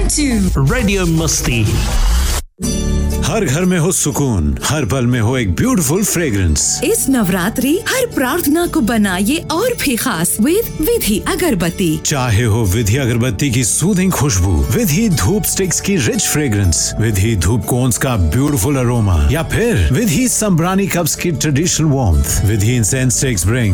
101.2 radio मस्ती। हर घर में हो सुकून, हर पल में हो एक ब्यूटीफुल फ्रेग्रेंस। इस नवरात्रि हर प्रार्थना को बनाइए और भी खास विद विधि अगरबत्ती। चाहे हो विधि अगरबत्ती की सूदिंग खुशबू, विधि धूप स्टिक्स की रिच फ्रेग्रेंस, विधि धूप कोन्स का ब्यूटीफुल अरोमा, या फिर विधि संब्रानी कप्स की ट्रेडिशनल वार्मथ, विधि इंसेंस स्टिक्स ब्रिंग